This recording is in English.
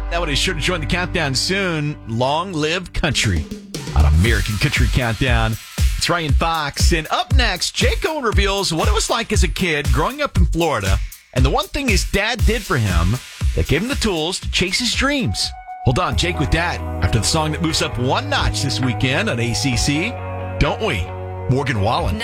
That one is sure to join the countdown soon. Long live country on American Country Countdown. It's Ryan Fox. And up next, Jake Owen reveals what it was like as a kid growing up in Florida and the one thing his dad did for him that gave him the tools to chase his dreams. Hold on, Jake with that after the song that moves up one notch this weekend on ACC. Don't we? Morgan Wallen.